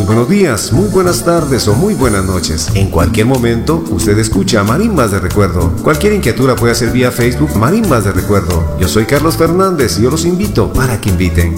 muy buenos días, muy buenas tardes o muy buenas noches. En cualquier momento, usted escucha Marimbas de Recuerdo. Cualquier inquietud la puede hacer vía Facebook Marimbas de Recuerdo. Yo soy Carlos Fernández y yo los invito para que inviten.